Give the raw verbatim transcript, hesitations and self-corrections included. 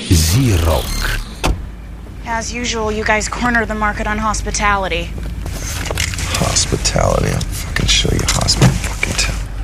Z-Rock. As usual, you guys corner the market on hospitality. Hospitality.